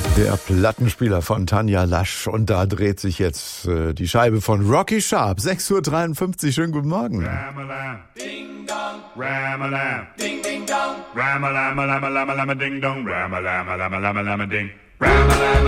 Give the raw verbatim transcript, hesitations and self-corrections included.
Der Plattenspieler von Tanja Lasch. Und da dreht sich jetzt äh, die Scheibe von Rocky Sharp. sechs Uhr dreiundfünfzig, schönen guten Morgen. Ram-a-lam, ding dong, ram-a-lam, ding ding dong, ram-a-lam, lam-a-lam, lam-a ding dong, ram-a-lam, lam-a-lam, lam-a ding, ram-a-lam.